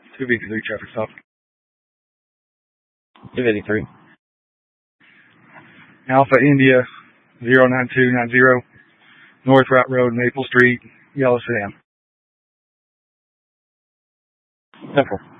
253 traffic stop. 253. Alpha India 09290, North Route Road, Maple Street, yellow sedan. Simple.